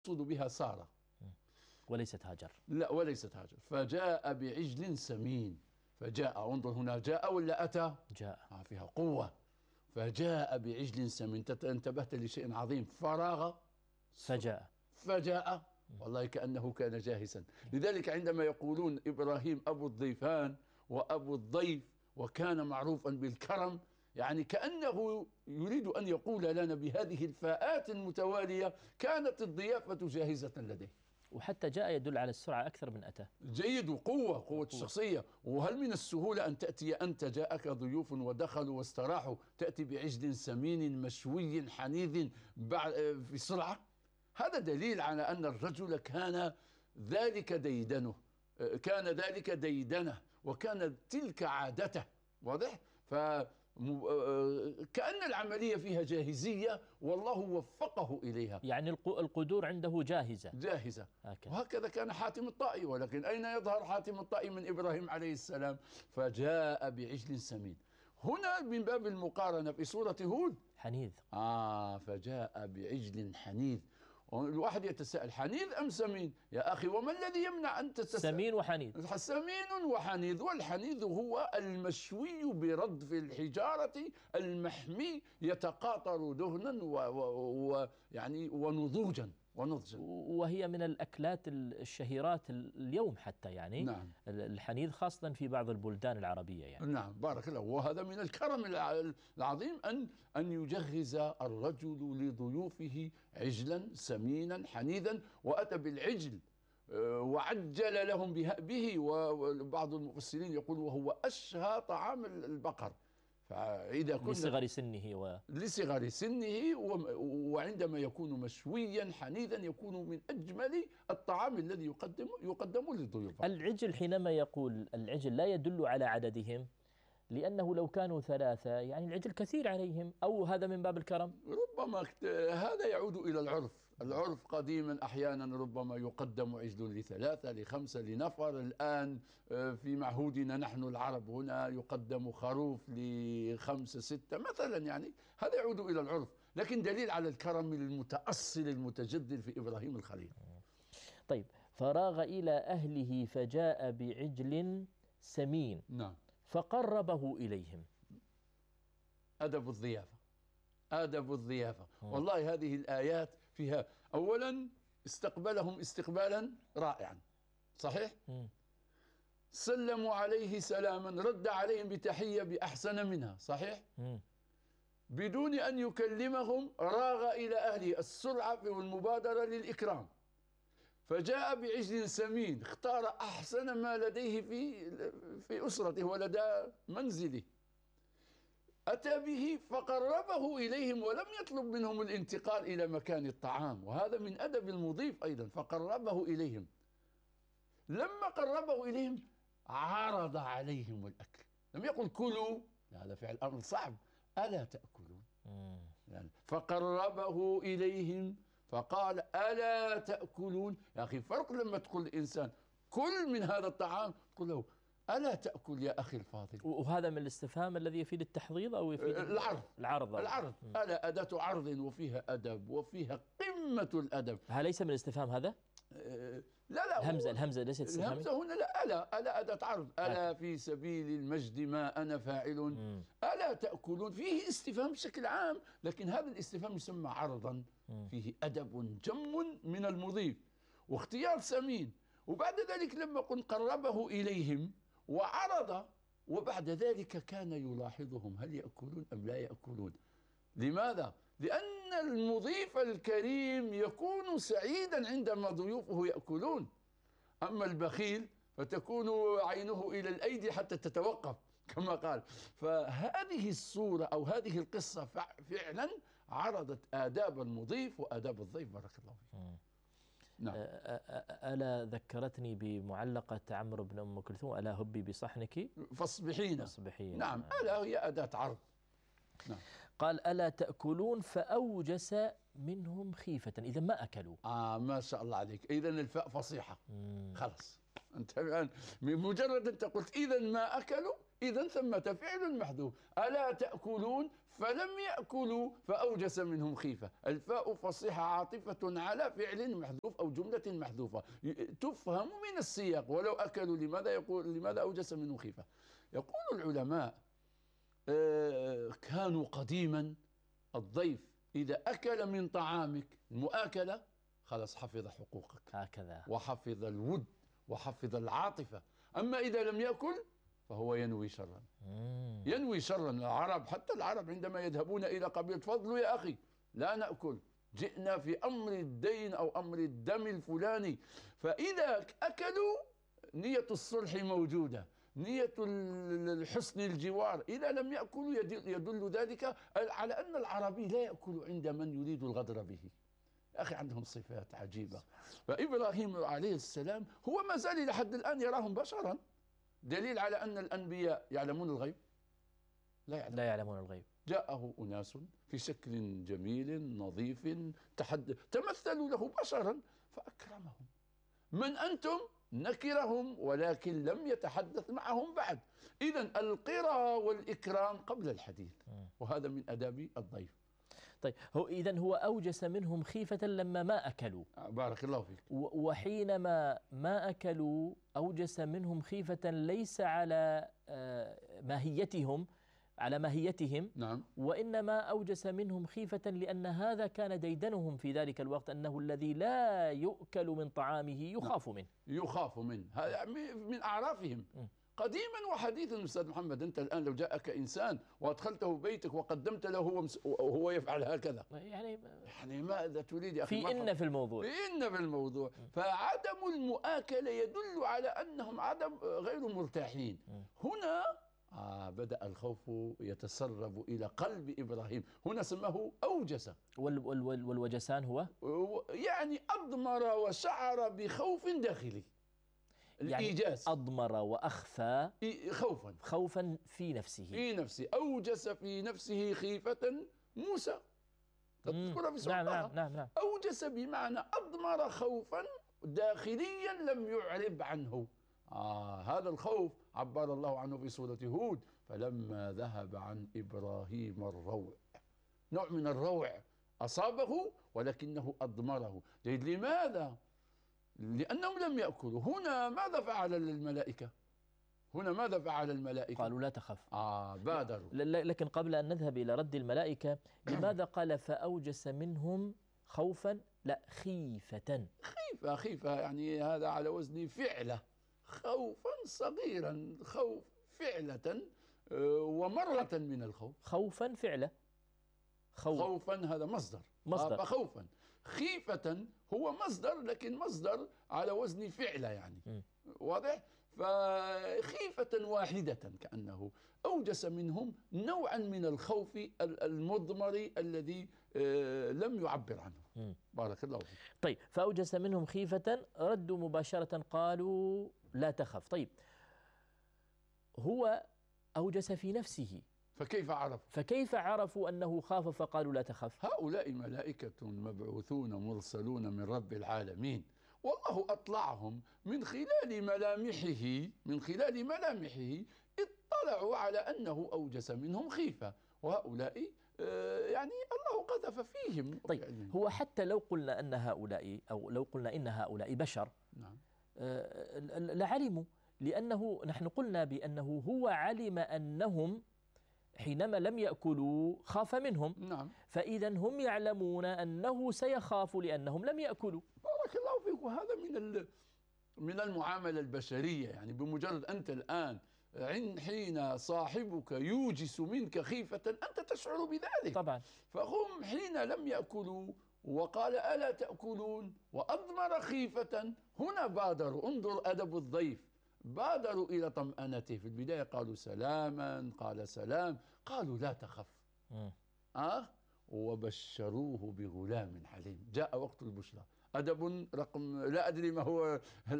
يقصد بها سارة وليست هاجر. لا وليست هاجر. فجاء بعجل سمين. فجاء، انظر هنا، جاء ولا أتى؟ جاء. فيها قوة. فجاء بعجل سمين. انتبهت لشيء عظيم. فراغ فجاء والله كأنه كان جاهزا. لذلك عندما يقولون إبراهيم أبو الضيفان وأبو الضيف وكان معروفا بالكرم، يعني كأنه يريد أن يقول لنا بهذه الفاءات المتوالية كانت الضيافة جاهزة لديه. وحتى جاء يدل على السرعة أكثر من أتى. جيد، وقوة الشخصية. وهل من السهولة أن تأتي أنت جاءك ضيوف ودخلوا واستراحوا تأتي بعجل سمين مشوي حنيذ في سرعة؟ هذا دليل على أن الرجل كان ذلك ديدنه وكانت تلك عادته. واضح؟ كأن العملية فيها جاهزية والله وفقه إليها. يعني القدور عنده جاهزة. وهكذا كان حاتم الطائي. ولكن أين يظهر حاتم الطائي من إبراهيم عليه السلام؟ فجاء بعجل سمين. هنا من باب المقارنة في سورة هود حنيذ. فجاء بعجل حنيذ. الواحد يتساءل حنيذ أم سمين؟ يا أخي وما الذي يمنع أن تتساءل؟ سمين وحنيذ. سمين وحنيذ. والحنيذ هو المشوي برضف الحجارة المحمي يتقاطر دهنا ويعني ونضوجا. وهي من الأكلات الشهيرات اليوم حتى، يعني نعم. الحنيذ خاصة في بعض البلدان العربية يعني. نعم بارك الله. وهذا من الكرم العظيم أن يجهز الرجل لضيوفه عجلا سمينا حنيذا. وأتى بالعجل وعجل لهم به. وبعض المفسرين يقول وهو أشهى طعام البقر. فإذا كنا لصغر سنه وعندما يكون مشويا حنيذا يكون من أجمل الطعام الذي يقدم للضيوف. العجل حينما يقول العجل لا يدل على عددهم، لأنه لو كانوا 3 يعني العجل كثير عليهم، أو هذا من باب الكرم؟ ربما هذا يعود إلى العرف قديما. أحيانا ربما يقدم عجل ل3 ل5 لنفر. الآن في معهودنا نحن العرب هنا يقدم خروف ل5 6 مثلا. يعني هذا يعود إلى العرف، لكن دليل على الكرم المتأصل المتجدد في إبراهيم الخليل. طيب، فراغ إلى أهله فجاء بعجل سمين. نعم. فقربه إليهم. أدب الضيافة. والله هذه الآيات فيها أولا استقبلهم استقبالا رائعا. صحيح؟ سلموا عليه سلاما، رد عليهم بتحية بأحسن منها. صحيح؟ بدون أن يكلمهم راغ إلى أهله. السرعة والمبادرة للإكرام. فجاء بعجل سمين، اختار أحسن ما لديه في أسرته ولدى منزله. أتى به فقربه إليهم ولم يطلب منهم الانتقال إلى مكان الطعام. وهذا من أدب المضيف أيضا. فقربه إليهم. لما قربه إليهم عرض عليهم الأكل. لم يقل كلوا، هذا فعل أمر صعب. ألا تأكلون؟ يعني فقربه إليهم فقال ألا تأكلون. يا أخي فرق لما تقول الإنسان كل من هذا الطعام تقول له ألا تأكل يا أخي الفاضل. وهذا من الاستفهام الذي يفيد التحضيض أو يفيد العرض. ألا أداة عرض وفيها أدب وفيها قمة الأدب. هل ليس من الاستفهام هذا؟ لا الهمزة ليست استفهام. الهمزة هنا لا. ألا أداة عرض. ألا في سبيل المجد ما أنا فاعل. ألا تأكلون فيه استفهام بشكل عام، لكن هذا الاستفهام يسمى عرضا. فيه أدب جم من المضيف واختيار سمين. وبعد ذلك لما قربه إليهم وعرض، وبعد ذلك كان يلاحظهم هل يأكلون أم لا يأكلون. لماذا؟ لأن المضيف الكريم يكون سعيدا عندما ضيوفه يأكلون. أما البخيل فتكون عينه إلى الأيدي حتى تتوقف كما قال. فهذه الصورة أو هذه القصة فعلا عرضت آداب المضيف وآداب الضيف. بارك الله فيك. نعم. ألا ذكرتني بمعلقة عمرو بن أم كلثوم: ألا هبي بصحنك فاصبحين. نعم. ألا هي أداة عرض. نعم. قال: ألا تأكلون فأوجس منهم خيفة. إذا ما أكلوا. ما شاء الله عليك. إذا الفاء فصيحة. خلاص أنت الآن مجرد أنت قلت إذا ما أكلوا إذا ثمة فعل محذوف. ألا تأكلون فلم يأكلوا فأوجس منهم خيفة. الفاء فصيحة عاطفة على فعل محذوف أو جملة محذوفة تفهم من السياق. ولو أكلوا لماذا أوجس منهم خيفة؟ يقول العلماء كانوا قديما الضيف إذا أكل من طعامك المؤاكلة خلاص حفظ حقوقك هكذا، وحفظ الود وحفظ العاطفة. أما إذا لم يأكل فهو ينوي شرا. ينوي شرا. العرب حتى العرب عندما يذهبون إلى قبيلة فضلوا يا أخي لا نأكل، جئنا في أمر الدين أو أمر الدم الفلاني. فإذا أكلوا نية الصلح موجودة، نية الحسن الجوار. إذا لم يأكلوا يدل ذلك على أن العربي لا يأكل عند من يريد الغدر به. أخي عندهم صفات عجيبة. فإبراهيم عليه السلام هو ما زال إلى حد الآن يراهم بشرا، دليل على أن الأنبياء يعلمون الغيب؟ لا يعلمون الغيب. جاءه أناس في شكل جميل نظيف تمثلوا له بشرا فأكرمهم. من أنتم؟ نكرهم ولكن لم يتحدث معهم بعد. إذن القرى والإكرام قبل الحديث، وهذا من آداب الضيف. طيب هو أوجس منهم خيفة لما ما أكلوا. بارك الله فيك. وحينما ما أكلوا أوجس منهم خيفة ليس على ماهيتهم نعم. وإنما أوجس منهم خيفة لأن هذا كان ديدنهم في ذلك الوقت، أنه الذي لا يؤكل من طعامه يخاف منه. يخاف منه، هذا من أعرافهم قديما وحديثا. أستاذ محمد، أنت الآن لو جاءك إنسان وأدخلته بيتك وقدمت له وهو يفعل هكذا يعني ماذا تريد يا أخي؟ في الموضوع. فعدم المؤاكلة يدل على أنهم غير مرتاحين. هنا بدأ الخوف يتسرب إلى قلب إبراهيم. هنا سماه أوجس. والوجسان هو يعني أضمر وشعر بخوف داخلي. الإيجاز يعني أضمر وأخفى خوفا في نفسه. أوجس في نفسه خيفة موسى. تذكر في سورة نعم. أوجس بمعنى أضمر خوفا داخليا لم يعرب عنه. هذا الخوف عبر الله عنه في سورة هود: فلما ذهب عن إبراهيم الروع. نوع من الروع أصابه ولكنه أضمره. لماذا؟ لأنهم لم يأكلوا. هنا ماذا فعل الملائكة؟ قالوا لا تخف. بادروا. لكن قبل أن نذهب إلى رد الملائكة، لماذا قال فأوجس منهم خوفا؟ لا، خيفة يعني هذا على وزن فعلة. خوفا صغيرا، خوف فعلة ومرة من الخوف. خوفا فعلة. خوفا هذا مصدر. خوفا. خيفة هو مصدر، لكن مصدر على وزن فعلة يعني. واضح؟ فخيفة واحدة كأنه أوجس منهم نوعا من الخوف المضمر الذي لم يعبر عنه. بارك الله فيك. طيب، فأوجس منهم خيفة، ردوا مباشرة قالوا لا تخف. طيب، هو أوجس في نفسه، فكيف عرفوا أنه خاف فقالوا لا تخف؟ هؤلاء ملائكة مبعوثون مرسلون من رب العالمين، والله أطلعهم من خلال ملامحه اطلعوا على أنه أوجس منهم خيفة. وهؤلاء يعني الله قذف فيهم. طيب، هو حتى لو قلنا أن هؤلاء أو لو قلنا إن هؤلاء بشر، نعم، لعلموا، لأنه نحن قلنا بأنه هو علم أنهم حينما لم يأكلوا خاف منهم. نعم. فإذا هم يعلمون أنه سيخاف لأنهم لم يأكلوا. بارك الله فيك. وهذا من المعاملة البشرية. يعني بمجرد أنت الآن حين صاحبك يوجس منك خيفة أنت تشعر بذلك طبعا. فهم حين لم يأكلوا وقال ألا تأكلون وأضمر خيفة، هنا بادروا. انظر أدب الضيف، بادروا إلى طمأنته. في البداية قالوا سلاما، قال سلام، قالوا لا تخف. وبشروه بغلام حليم. جاء وقت البشرى. أدب رقم لا أدري ما هو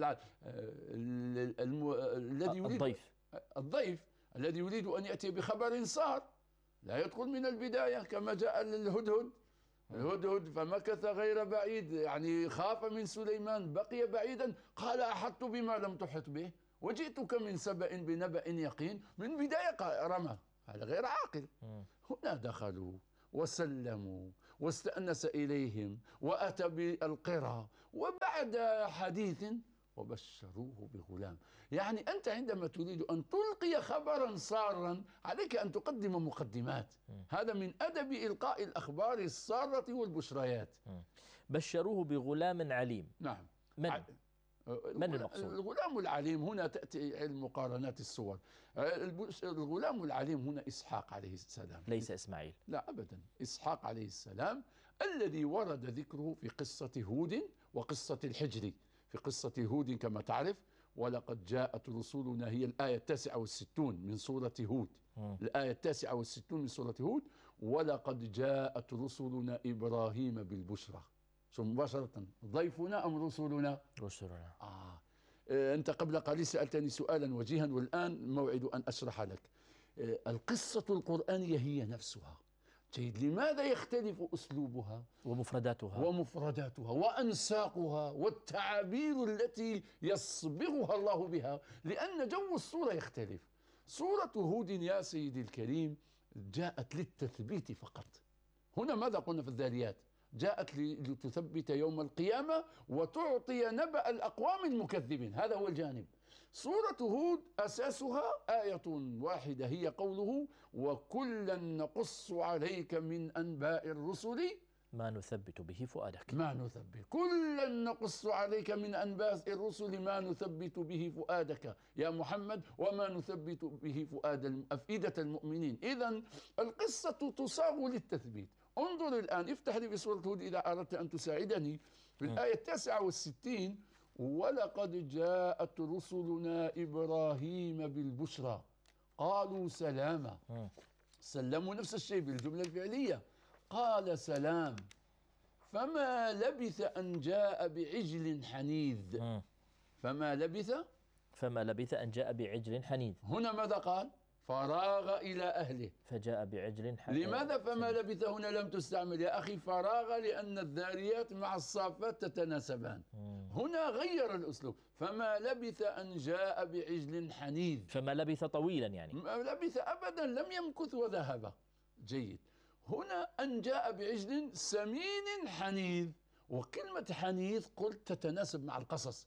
الذي يريد الضيف الذي يريد أن يأتي بخبر صار لا يدخل من البداية كما جاء الهدهد فمكث غير بعيد، يعني خاف من سليمان بقي بعيدا، قال أحطت بما لم تحط به وجئتك من سبأ بنبأ يقين، من بداية رمى، هذا غير عاقل. هنا دخلوا وسلموا واستأنس إليهم وأتى بالقرى، وبعد حديث وبشروه بغلام. يعني أنت عندما تريد أن تلقي خبرا سارا عليك أن تقدم مقدمات. هذا من أدب إلقاء الأخبار السارة والبشريات. بشروه بغلام عليم. نعم. من المقصود؟ الغلام العليم هنا تأتي علم مقارنات الصور. الغلام العليم هنا إسحاق عليه السلام، ليس إسماعيل. لا أبدا، إسحاق عليه السلام الذي ورد ذكره في قصة هود وقصة الحجر. في قصة هود كما تعرف: ولقد جاءت رسولنا، هي الآية 69 من سورة هود. الآية 69 من سورة هود: ولقد جاءت رسلنا إبراهيم بالبشرى. شو مباشرة، ضيفنا أم رسلنا؟ رسلنا. أنت قبل قليل سألتني سؤالا وجيها، والآن موعد أن أشرح لك. القصة القرآنية هي نفسها. جيد. لماذا يختلف أسلوبها ومفرداتها وأنساقها والتعابير التي يصبغها الله بها؟ لأن جو الصورة يختلف. سورة هود يا سيدي الكريم جاءت للتثبيت فقط. هنا ماذا قلنا في الذاريات؟ جاءت لتثبت يوم القيامة وتعطي نبأ الأقوام المكذبين. هذا هو الجانب. سورة هود أساسها آية واحدة، هي قوله: وكلا نقص عليك من أنباء الرسل ما نثبت به فؤادك. ما نثبت، كلا نقص عليك من أنباء الرسل ما نثبت به فؤادك يا محمد، وما نثبت به أفئدة المؤمنين. إذن القصة تصاغ للتثبيت. انظر الآن، افتح لي في سورة هود إذا أردت أن تساعدني، في الآية 69: ولقد جاءت رسلنا إبراهيم بالبشرى قالوا سلاما. سلموا نفس الشيء بالجملة الفعلية، قال سلام، فما لبث أن جاء بعجل حنيذ. فما لبث أن جاء بعجل حنيذ. هنا ماذا قال؟ فراغ إلى أهله فجاء بعجل حنيذ. لماذا فما لبث هنا لم تستعمل يا أخي؟ فراغ لأن الذاريات مع الصافات تتناسبان. هنا غير الأسلوب، فما لبث أن جاء بعجل حنيذ. فما لبث طويلا، يعني ما لبث أبدا، لم يمكث وذهب. جيد. هنا أن جاء بعجل سمين حنيذ، وكلمة حنيذ قلت تتناسب مع القصص.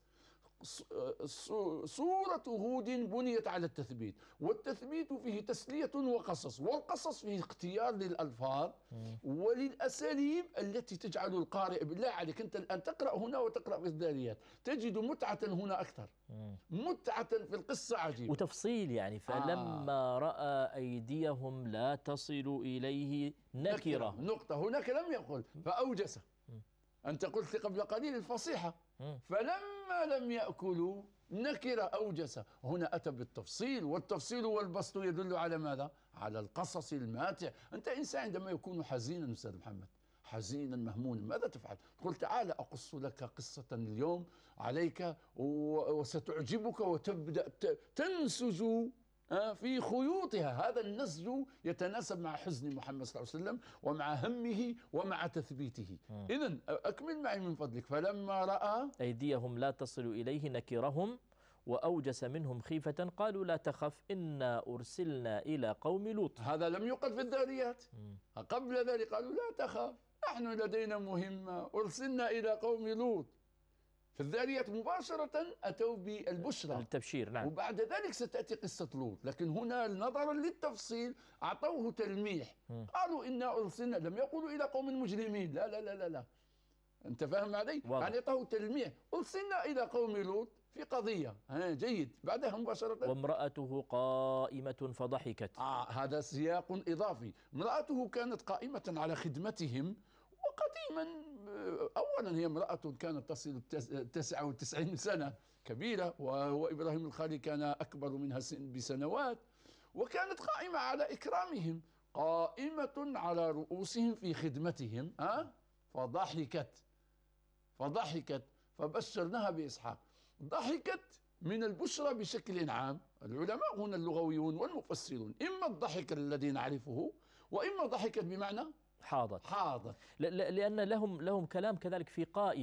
سورة هود بنيت على التثبيت، والتثبيت فيه تسلية وقصص، والقصص فيه اختيار للألفاظ وللأساليب التي تجعل القارئ، بالله عليك أنت الآن تقرأ هنا وتقرأ في الذاريات تجد متعة هنا أكثر، متعة في القصة عجيبة وتفصيل. يعني فلما رأى أيديهم لا تصل إليه نكرة. نقطة. هناك لم يقل فأوجس، أنت قلت قبل قليل الفصيحة، فلما لم يأكلوا نكر أوجس. هنا أتى بالتفصيل، والتفصيل والبسط يدل على ماذا؟ على القصص الماتع. أنت إنسان عندما يكون حزينا أستاذ محمد، حزينا مهمونا، ماذا تفعل؟ تقول تعال أقص لك قصة اليوم عليك وستعجبك، وتبدأ تنسج في خيوطها. هذا النسج يتناسب مع حزن محمد صلى الله عليه وسلم ومع همه ومع تثبيته. إذن أكمل معي من فضلك. فلما رأى أيديهم لا تصل إليه نكرهم وأوجس منهم خيفة قالوا لا تخف إنا أرسلنا إلى قوم لوط. هذا لم يقل في الذاريات. قبل ذلك قالوا لا تخف نحن لدينا مهمة، أرسلنا إلى قوم لوط. في الذاريات مباشرة أتوا بالبشرى، التبشير. نعم. وبعد ذلك ستأتي قصة لوط، لكن هنا نظرا للتفصيل أعطوه تلميح. قالوا إنا أرسلنا، لم يقولوا إلى قوم مجرمين، لا لا لا لا, لا. أنت فاهم علي؟ يعني أعطوه تلميح، أرسلنا إلى قوم لوط في قضية. جيد. بعدها مباشرة وامرأته قائمة فضحكت. هذا سياق إضافي. امرأته كانت قائمة على خدمتهم، وقديما أولا هي امرأة كانت تصل 99 سنة، كبيرة، وإبراهيم الخليل كان أكبر منها بسنوات، وكانت قائمة على إكرامهم، قائمة على رؤوسهم في خدمتهم. فضحكت فبشرناها بإسحاق. ضحكت من البشرى بشكل عام. العلماء هنا اللغويون والمفسرون إما الضحك الذي نعرفه، وإما ضحكت بمعنى حاضت. حاضت. لأن لهم كلام كذلك في قائمة،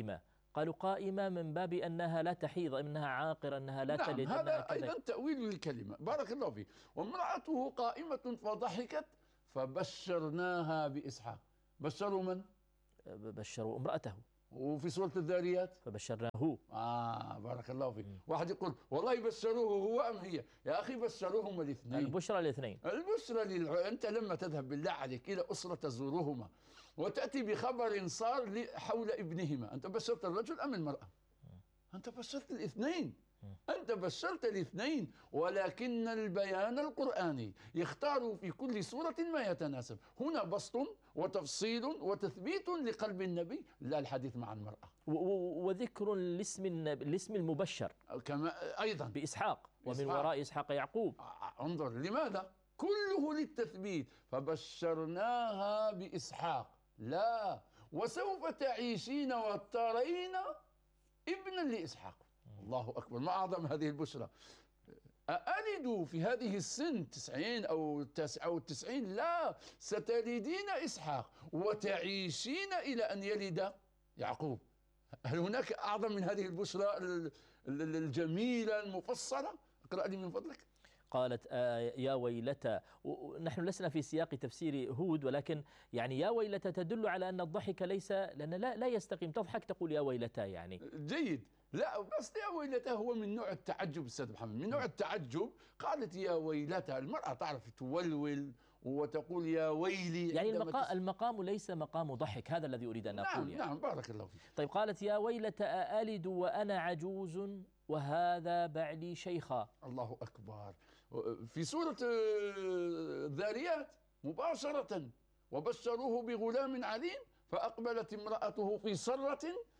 قالوا قائمة من باب أنها لا تحيض، أنها عاقرة، أنها لا نعم، تلد، هذا كذا. أيضا تأويل للكلمة. بارك الله فيك. وامرأته قائمة فضحكت فبشرناها بإسحاق. بشروا من؟ بشروا امرأته. وفي سورة الذاريات فبشرناه. بارك الله فيك. واحد يقول والله بشروه هو أم هي. يا أخي بشروهما الاثنين. البشرى الاثنين. البشرى أنت لما تذهب بالله عليك إلى أسرة تزورهما وتأتي بخبر صار حول ابنهما، أنت بشرت الرجل أم المرأة؟ أنت بشرت الاثنين. أنت بشرت الاثنين، ولكن البيان القرآني يختار في كل سورة ما يتناسب. هنا بسط وتفصيل وتثبيت لقلب النبي، لا الحديث مع المرأة. وذكر الاسم المبشر كما أيضا بإسحاق، ومن وراء إسحاق يعقوب. انظر لماذا كله للتثبيت. فبشرناها بإسحاق، لا وسوف تعيشين وترين ابنا لإسحاق. الله أكبر، ما أعظم هذه البشرى. أألد في هذه السن 90 أو 99؟ لا، ستلدين إسحاق وتعيشين إلى أن يلد يعقوب. هل هناك أعظم من هذه البشرى الجميلة المفصلة؟ اقرأ لي من فضلك. قالت يا ويلتى. نحن لسنا في سياق تفسير هود، ولكن يعني يا ويلتى تدل على أن الضحك ليس، لأن لا يستقيم تضحك تقول يا ويلتى يعني. جيد. لا بس يا ويلتى هو من نوع التعجب أستاذ محمد، من نوع التعجب. قالت يا ويلتى، المرأة تعرف تولول وتقول يا ويلي. يعني المقام ليس مقام ضحك، هذا الذي أريد أن أقول. نعم نعم، بارك الله فيك. طيب قالت يا ويلتى أألد وأنا عجوز وهذا بعلي شيخا. الله أكبر. في سورة الذاريات مباشرة وبشروه بغلام عليم فأقبلت امرأته في صرة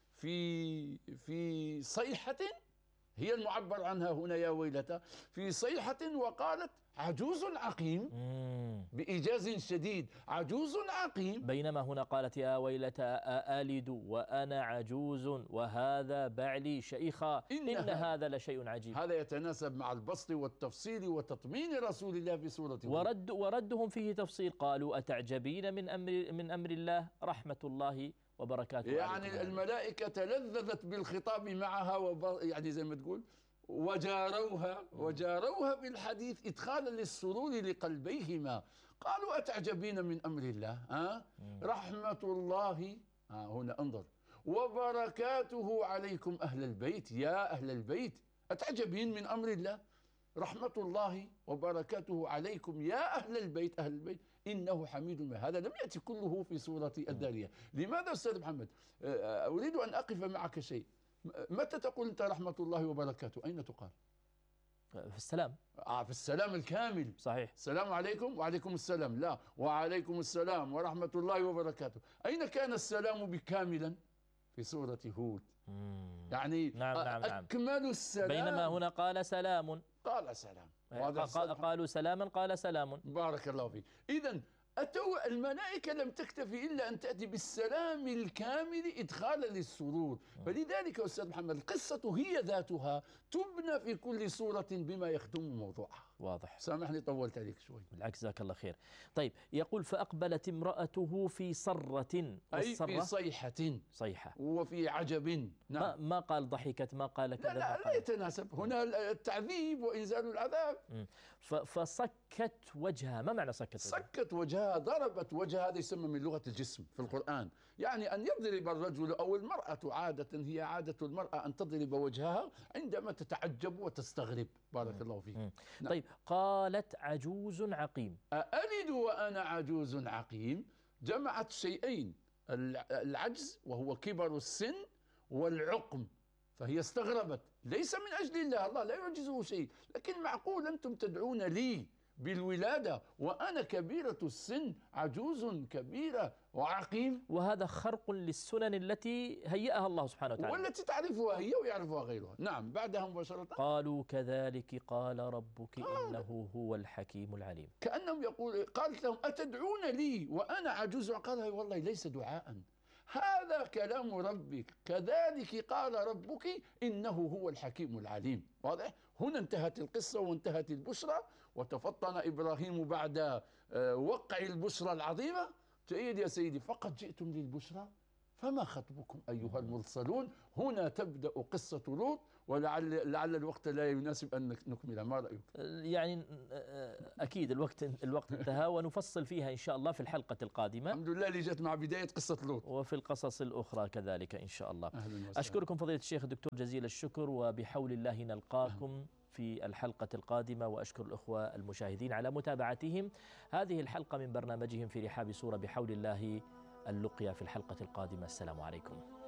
في صيحة، هي المعبر عنها هنا يا ويلتى، في صيحة، وقالت عجوز عقيم بإيجاز شديد، عجوز عقيم. بينما هنا قالت يا ويلتى أألد وأنا عجوز وهذا بعلي شيخا إن هذا لشيء عجيب. هذا يتناسب مع البسط والتفصيل وتطمين رسول الله في سورة وردهم فيه تفصيل. قالوا أتعجبين من أمر الله رحمة الله وبركاته. يعني الملائكة تلذذت بالخطاب معها يعني زي ما تقول وجاروها بالحديث إدخالا للسرور لقلبيهما. قالوا أتعجبين من أمر الله رحمة الله هنا انظر وبركاته عليكم أهل البيت. يا أهل البيت أتعجبين من أمر الله رحمة الله وبركاته عليكم يا أهل البيت. أهل البيت إنه حميد مجيد. هذا لم يأتي كله في سورة الذاريات. لماذا أستاذ محمد؟ أريد أن أقف معك شيء. متى تقول أنت رحمة الله وبركاته؟ أين تقال؟ في السلام. في السلام الكامل. صحيح. السلام عليكم وعليكم السلام. لا، وعليكم السلام ورحمة الله وبركاته. أين كان السلام بكاملا؟ في سورة هود. يعني نعم. أكمل السلام. بينما هنا قال سلام. قال سلام. قالوا سلاما قال سلام. بارك الله فيك. إذن أتوا الملائكة لم تكتفي إلا أن تأتي بالسلام الكامل إدخالا للسرور. فلذلك أستاذ محمد القصة هي ذاتها تبنى في كل سورة بما يخدم موضوعها. واضح. سامحني طولت عليك شوي. بالعكس جزاك الله خير. طيب يقول فأقبلت امرأته في صرة، أي في صيحة وفي عجب. نعم. ما قال ضحكت، ما قال كذا. لا يتناسب هنا التعذيب وإنزال العذاب. فصكت وجهها. ما معنى صكت وجهها؟ صكت وجهها، ضربت وجهها. هذا يسمى من لغة الجسم في القرآن، يعني أن يضرب الرجل أو المرأة. هي عادة المرأة أن تضرب وجهها عندما تتعجب وتستغرب. بارك الله فيك. نعم. طيب قالت عجوز عقيم. أألد وأنا عجوز عقيم جمعت شيئين، العجز وهو كبر السن والعقم. فهي استغربت، ليس من أجل الله لا يعجزه شيء، لكن معقول أنتم تدعون لي بالولادة وأنا كبيرة السن، عجوز كبيرة وعقيم. وهذا خرق للسنن التي هيئها الله سبحانه وتعالى، والتي تعرفها هي ويعرفها غيرها. نعم. بعدها مباشرة قالوا كذلك قال ربك إنه هو الحكيم العليم. كأنهم قالت لهم أتدعون لي وأنا عجوز. قال والله ليس دعاء، هذا كلام ربك. كذلك قال ربك إنه هو الحكيم العليم. واضح؟ هنا انتهت القصة وانتهت البشرى، وتفطن إبراهيم بعد وقع البشرى العظيمة. جيد يا سيدي، فقد جئتم للبشرى فما خطبكم أيها المرسلون. هنا تبدأ قصة لوط، ولعل الوقت لا يناسب أن نكمل. ما رأيك؟ يعني أكيد الوقت انتهى، ونفصل فيها إن شاء الله في الحلقة القادمة. الحمد لله اللي جت مع بداية قصة لوط، وفي القصص الأخرى كذلك إن شاء الله. أهلا وسهلا. أشكركم فضيلة الشيخ الدكتور جزيل الشكر، وبحول الله نلقاكم في الحلقة القادمة، وأشكر الأخوة المشاهدين على متابعتهم هذه الحلقة من برنامجهم في رحاب سورة بحول الله اللقيا في الحلقة القادمة. السلام عليكم.